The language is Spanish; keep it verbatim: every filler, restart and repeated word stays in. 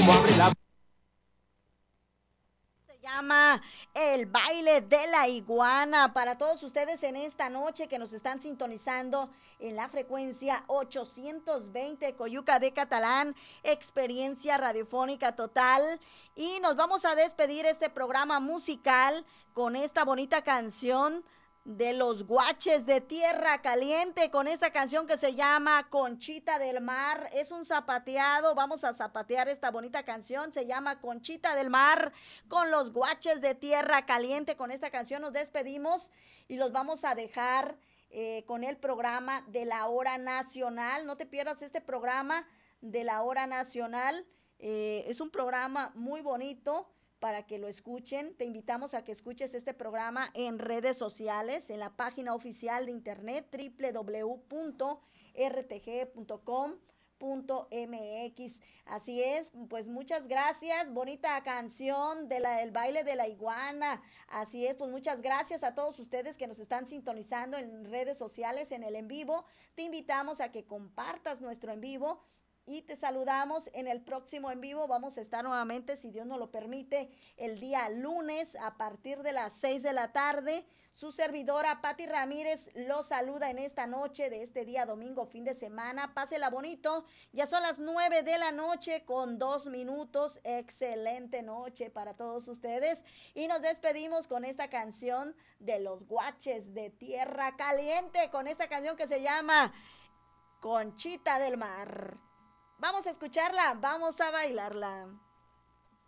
Se llama El Baile de la Iguana. Para todos ustedes en esta noche que nos están sintonizando en la frecuencia ochocientos veinte Coyuca de Catalán, experiencia radiofónica total. Y nos vamos a despedir este programa musical con esta bonita canción de los Guaches de Tierra Caliente, con esta canción que se llama Conchita del Mar. Es un zapateado, vamos a zapatear esta bonita canción, se llama Conchita del Mar, con los Guaches de Tierra Caliente. Con esta canción nos despedimos y los vamos a dejar eh, con el programa de la Hora Nacional. No te pierdas este programa de la Hora Nacional, eh, es un programa muy bonito para que lo escuchen. Te invitamos a que escuches este programa en redes sociales, en la página oficial de internet doble u doble u doble u punto r t g punto com punto m x. Así es, pues muchas gracias, bonita canción de la, el baile de la iguana. Así es, pues muchas gracias a todos ustedes que nos están sintonizando en redes sociales, en el en vivo. Te invitamos a que compartas nuestro en vivo y te saludamos en el próximo en vivo. Vamos a estar nuevamente, si Dios nos lo permite, el día lunes a partir de las seis de la tarde. Su servidora Pati Ramírez los saluda en esta noche de este día domingo, fin de semana. Pásela bonito. Ya son las nueve de la noche con dos minutos. Excelente noche para todos ustedes. Y nos despedimos con esta canción de los Guaches de Tierra Caliente, con esta canción que se llama Conchita del Mar. Vamos a escucharla, vamos a bailarla.